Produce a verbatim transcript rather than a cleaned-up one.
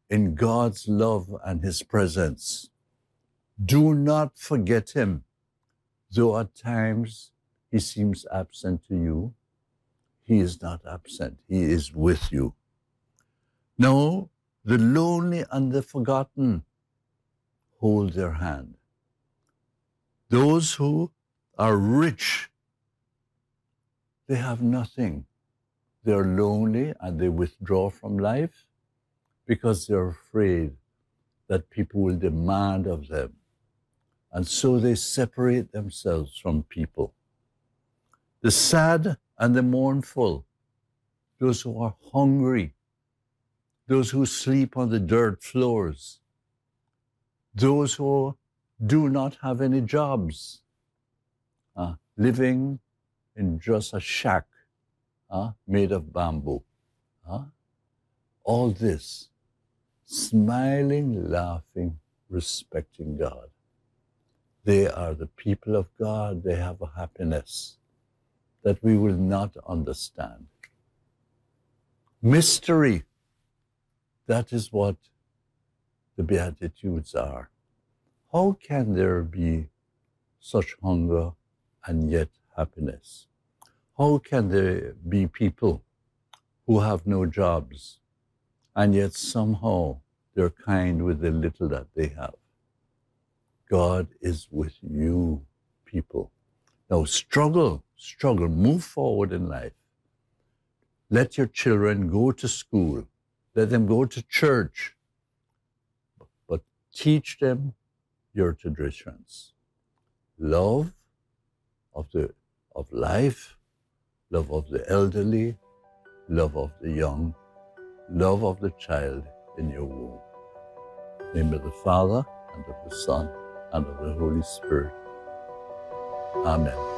in God's love and his presence. Do not forget him, though at times he seems absent to you. He is not absent. He is with you. No, the lonely and the forgotten hold their hand. Those who are rich, they have nothing. They're lonely and they withdraw from life because they're afraid that people will demand of them. And so they separate themselves from people. The sad and the mournful, those who are hungry, those who sleep on the dirt floors, those who do not have any jobs, uh, living in just a shack uh, made of bamboo. Uh, all this, smiling, laughing, respecting God. They are the people of God. They have a happiness that we will not understand. Mystery, that is what the Beatitudes are. How can there be such hunger and yet happiness? How can there be people who have no jobs and yet somehow they're kind with the little that they have? God is with you, people. Now struggle, struggle, move forward in life. Let your children go to school. Let them go to church. But teach them your traditions. Love of, the, of life, love of the elderly, love of the young, love of the child in your womb. In the name of the Father, and of the Son, and of the Holy Spirit. Amen.